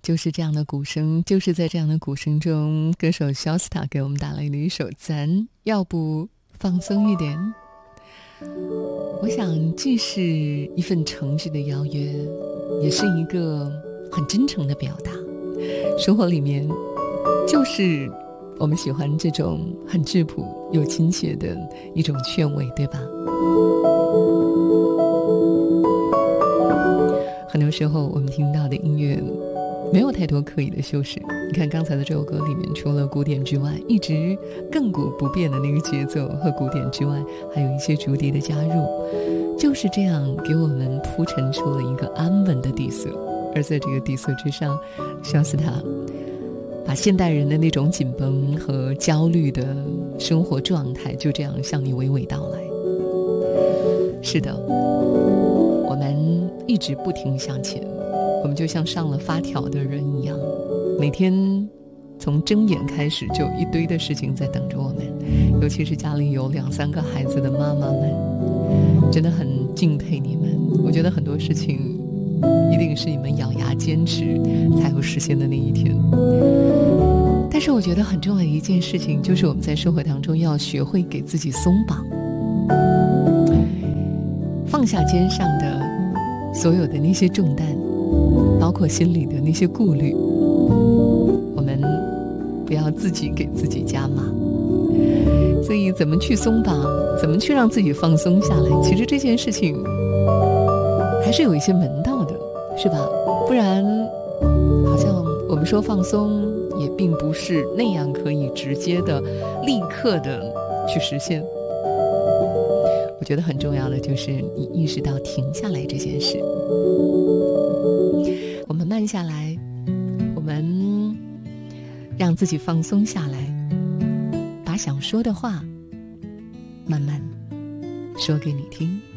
就是这样的鼓声，就是在这样的鼓声中，歌手肖斯塔给我们带来的一首《咱要不放松一点》。我想既是一份诚挚的邀约，也是一个很真诚的表达。生活里面就是我们喜欢这种很质朴又亲切的一种劝慰，对吧？很多时候我们听到的音乐没有太多刻意的修饰，你看刚才的这首歌里面，除了鼓点之外，一直亘古不变的那个节奏和鼓点之外，还有一些竹笛的加入，就是这样给我们铺陈出了一个安稳的底色。而在这个底色之上，肖斯塔把现代人的那种紧绷和焦虑的生活状态就这样向你娓娓道来。是的，我们一直不停向前，我们就像上了发条的人一样，每天从睁眼开始就有一堆的事情在等着我们，尤其是家里有2、3个孩子的妈妈们，真的很敬佩你们。我觉得很多事情一定是你们咬牙坚持才有实现的那一天。但是我觉得很重要的一件事情，就是我们在生活当中要学会给自己松绑，放下肩上的所有的那些重担，包括心里的那些顾虑，我们不要自己给自己加码。所以怎么去松绑，怎么去让自己放松下来，其实这件事情还是有一些门道的，是吧？不然好像我们说放松也并不是那样可以直接的立刻的去实现。我觉得很重要的就是你意识到停下来这件事，我们慢下来，我们让自己放松下来，把想说的话慢慢说给你听。